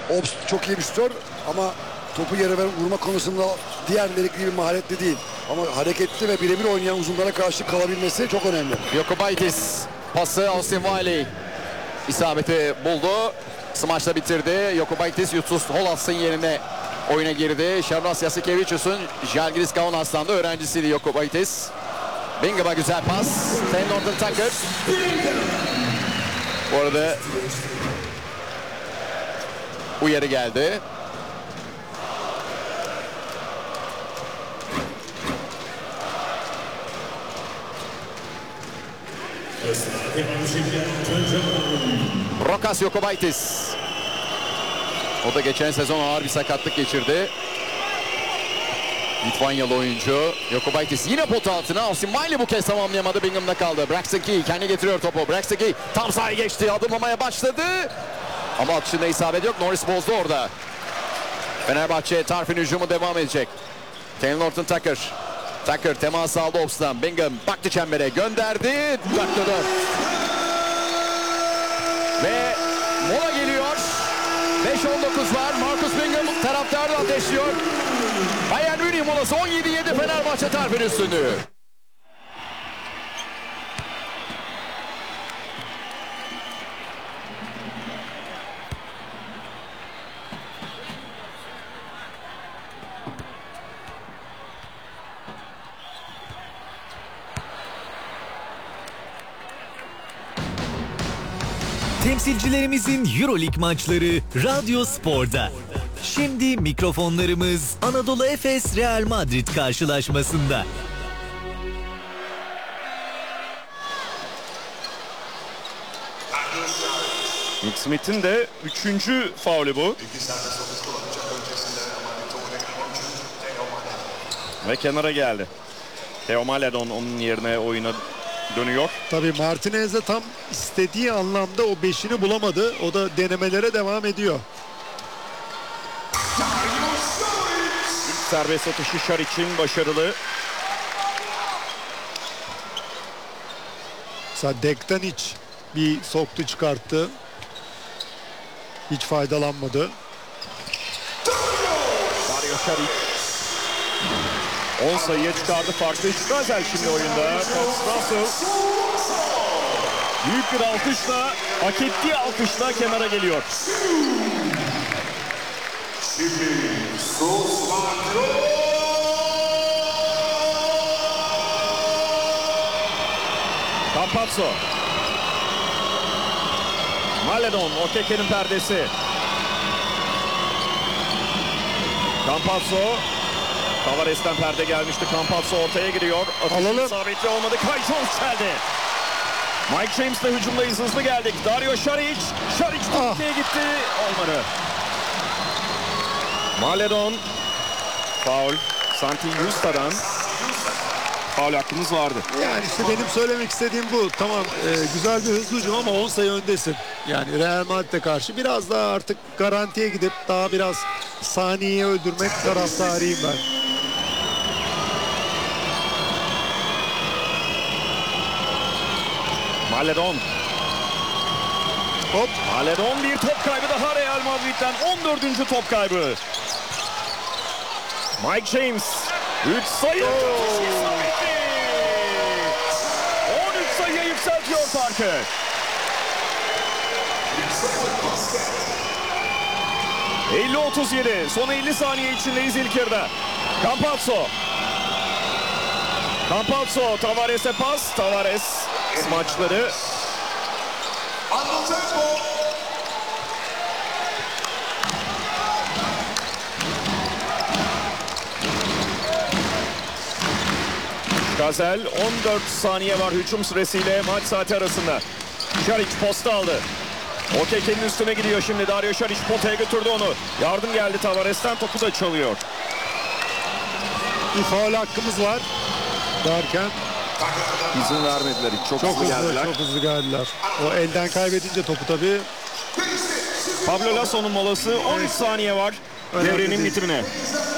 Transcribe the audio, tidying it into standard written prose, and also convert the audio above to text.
Obst çok iyi bir şutör ama topu yere vurma konusunda diğerleri gibi maharetli değil. Ama hareketli ve birebir oynayan uzunlara karşı kalabilmesi çok önemli. Jokubaitis pası Austin Wiley isabeti buldu. Smaçla bitirdi. Jokubaitis Justus Holats'ın yerine oyuna girdi. Şarnas Yasikevicius'un Žalgiris Kaunas'tan da öğrencisiydi Jokubaitis. Bingham'a güzel pas. Taylor Norton Tucker. Bu arada uyarı geldi. Rokas Jokubaitis. O da geçen sezon ağır bir sakatlık geçirdi. Litvanyalı oyuncu Jokubaitis yine pot altına. Austin Wiley bu kez tamamlayamadı. Bingham'da kaldı. Braxton Key kendi getiriyor topu. Braxton Key tam sahaya geçti. Adımlamaya başladı. Ama atışında isabet yok. Norris bozdu orada. Fenerbahçe Tarfin hücumu devam edecek. Taylor Norton Tucker. Tucker temas aldı Obst'tan. Bingham baktı çembere gönderdi. 4'te 4. Ve mola geliyor. 5-19 var. Marcus Bingham taraftarı ateşliyor. Bayern Münih molası 17-7 Fenerbahçe Tarfin üstünlüğü. Temsilcilerimizin EuroLeague maçları Radyo Spor'da. Şimdi mikrofonlarımız Anadolu Efes Real Madrid karşılaşmasında. Nick Smith'in de 3. faulü bu. Ve kenara geldi. Theo Maledon onun yerine oyuna dönüyor. Tabii Martinez de tam istediği anlamda o 5'ini bulamadı. O da denemelere devam ediyor. İlk serbest atışı Šarić'in başarılı. Mesela Dektanic bir soktu çıkarttı. Hiç faydalanmadı. Dario Šarić 10 sayıya çıkardı farklı. Şükrazel şimdi oyunda. Fox Russell büyük bir alkışla, hak ettiği alkışla kenara geliyor. Campazzo. Maledon, Okeke'nin perdesi. Campazzo. Tavares'ten perde gelmişti. Campazzo ortaya giriyor. Alalım. İsabetli olmadı. Kai Jones geldi. Mike James'le hücumdayız. Hızlı geldik. Dario Šarić. Šarić tepkiye gitti. Olmadı. Maledon. Faul. Santi Justa'dan. Faul hakkımız vardı. Yani işte benim söylemek istediğim bu. Tamam güzel bir hızlı hücum ama 10 sayı öndesin. Yani Real Madrid'e karşı biraz daha artık garantiye gidip daha biraz saniyeyi öldürmek taraftarıyım ben. Maledon. Hop. Maledon bir top kaybı daha Real Madrid'den. 14. top kaybı. Mike James. 3 sayı. 13 sayıya yükseltiyor farkı. ...50-37. Son 50 saniye içindeyiz ilk yarıda. Campazzo. Campazzo. Tavares'e pas. Tavares smaçları. Gazel 14 saniye var hücum süresiyle maç saati arasında. Šarić posta aldı. Okeke'nin üstüne gidiyor şimdi. Dario Šarić potaya götürdü onu. Yardım geldi Tavares'ten, topu da çalıyor. Bir faul hakkımız var derken İzin vermediler. Çok hızlı geldiler. Çok hızlı geldiler. O elden kaybedince topu tabii. Pablo Lasso'nun molası. 13 saniye var devrenin bitimine.